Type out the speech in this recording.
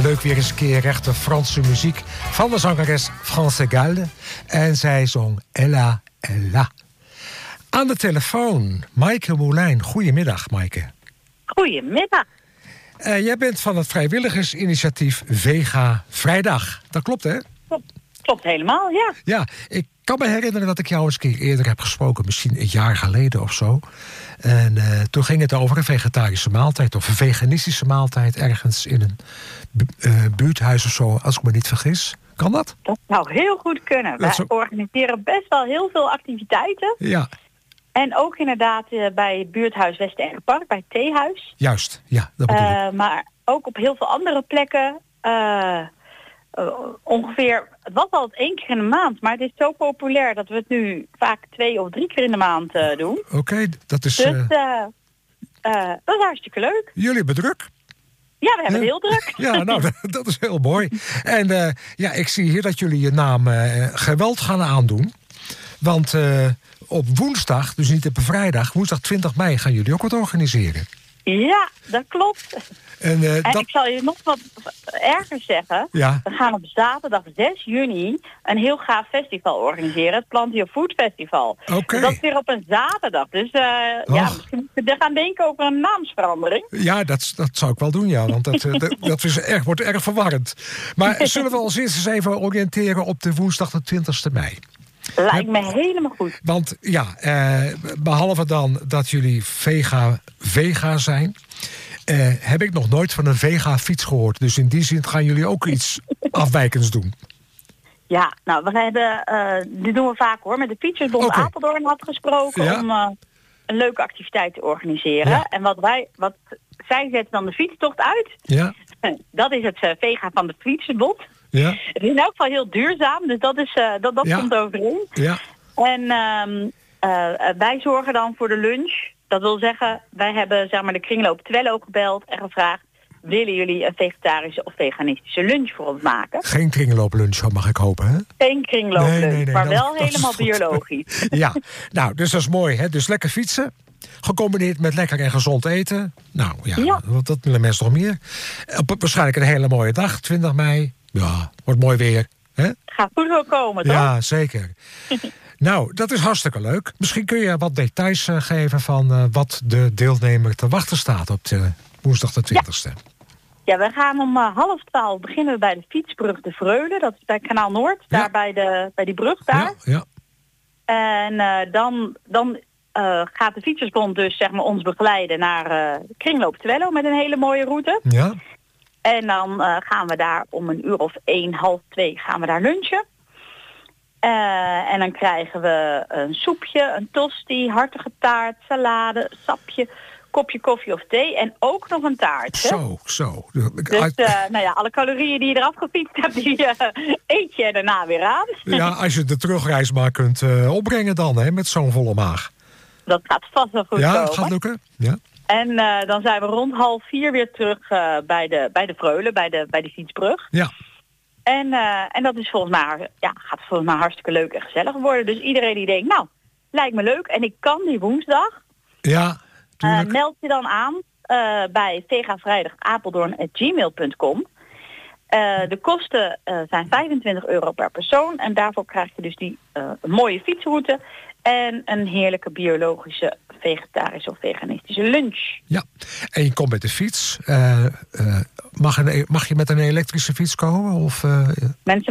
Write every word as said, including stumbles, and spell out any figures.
leuk weer eens een keer rechte Franse muziek van de zangeres France Galde. En zij zong Ella, Ella. Aan de telefoon, Maaike Moulijn. Goedemiddag, Maaike. Goedemiddag. Uh, jij bent van het vrijwilligersinitiatief Vega Vrijdag. Dat klopt, hè? Klopt, klopt helemaal, ja. Ja, ik kan me herinneren dat ik jou eens een keer eerder heb gesproken. Misschien een jaar geleden of zo. En uh, toen ging het over een vegetarische maaltijd of een veganistische maaltijd ergens in een bu- uh, buurthuis of zo, als ik me niet vergis. Kan dat? Dat zou heel goed kunnen. Wij zo... organiseren best wel heel veel activiteiten. Ja. En ook inderdaad uh, bij het buurthuis West-Engepark, bij het Theehuis. Juist, ja, dat bedoel uh, ik. Maar ook op heel veel andere plekken. Uh, uh, ongeveer, het was altijd één keer in de maand, maar het is zo populair dat we het nu vaak twee of drie keer in de maand uh, doen. Oké, okay, dat is... Dus uh... uh, uh, dat is hartstikke leuk. Jullie hebben druk. Ja, we hebben ja. het heel druk. Ja, nou, dat, dat is heel mooi. En uh, ja, ik zie hier dat jullie je naam uh, geweld gaan aandoen. Want uh, op woensdag, dus niet op een vrijdag, woensdag twintig mei gaan jullie ook wat organiseren. Ja, dat klopt. En, uh, en dat... ik zal je nog wat erger zeggen. Ja. We gaan op zaterdag zes juni een heel gaaf festival organiseren. Het Plant Your Food Festival. Oké. Okay. Dat is weer op een zaterdag. Dus uh, ja, misschien moeten we gaan denken over een naamsverandering. Ja, dat, dat zou ik wel doen, ja. Want dat, dat, dat is erg, wordt erg verwarrend. Maar zullen we als eerst eens even oriënteren op de woensdag de twintigste mei? Lijkt me helemaal goed. Want ja, eh, behalve dan dat jullie vega, vega zijn... Uh, heb ik nog nooit van een vega-fiets gehoord. Dus in die zin gaan jullie ook iets afwijkends doen. Ja, nou, we hebben, uh, dit doen we vaak hoor, met de Fietsersbond okay. Apeldoorn afgesproken... Ja. om uh, een leuke activiteit te organiseren. Ja. En wat wij, wat zij zetten dan de fietstocht uit. Ja. Dat is het uh, vega van de Fietsersbond. Ja. Het is in elk geval heel duurzaam, dus dat, is, uh, dat, dat ja. komt overeen. Ja. En uh, uh, wij zorgen dan voor de lunch... Dat wil zeggen, wij hebben zeg maar, de kringloop Twello gebeld en gevraagd... willen jullie een vegetarische of veganistische lunch voor ons maken? Geen kringlooplunch, mag ik hopen, hè? Geen kringlooplunch, nee, nee, nee, maar wel dat helemaal biologisch. Ja, nou, dus dat is mooi, hè? Dus lekker fietsen, gecombineerd met lekker en gezond eten. Nou, ja, ja. dat willen mensen nog meer. Op, waarschijnlijk een hele mooie dag, twintig mei. Ja, wordt mooi weer, hè? Gaat goed wel komen, toch? Ja, zeker. Nou, dat is hartstikke leuk. Misschien kun je wat details uh, geven van uh, wat de deelnemer te wachten staat op de woensdag de twintigste. Ja, ja we gaan om uh, half twaalf beginnen we bij de fietsbrug de Vreulen. Dat is bij Kanaal Noord, ja. daar bij, de, bij die brug daar. Ja, ja. En uh, dan, dan uh, gaat de Fietsersbond dus zeg maar, ons begeleiden naar uh, Kringloop Twello met een hele mooie route. Ja. En dan uh, gaan we daar om een uur of één, half twee gaan we daar lunchen. Uh, en dan krijgen we een soepje, een tosti, hartige taart, salade, sapje, kopje koffie of thee en ook nog een taart. Hè? Zo, zo. Dus uh, nou ja, alle calorieën die je eraf gefietst hebt, die uh, eet je daarna weer aan. Ja, als je de terugreis maar kunt uh, opbrengen dan, hè, met zo'n volle maag. Dat gaat vast wel goed ja, komen. Ja, het gaat lukken. Ja. En uh, dan zijn we rond half vier weer terug uh, bij, de, bij de Vreulen, bij de, bij de fietsbrug. Ja. En, uh, en dat is volgens mij, ja, gaat volgens mij hartstikke leuk en gezellig worden. Dus iedereen die denkt, nou, lijkt me leuk en ik kan die woensdag. Ja, uh, meld je dan aan uh, bij vegavrijdag apeldoorn at gmail punt com. Uh, de kosten uh, zijn vijfentwintig euro per persoon. En daarvoor krijg je dus die uh, mooie fietsroute en een heerlijke biologische, vegetarische of veganistische lunch. Ja, en je komt met de fiets. Uh, uh, mag, een, mag je met een elektrische fiets komen? Of, uh... Mensen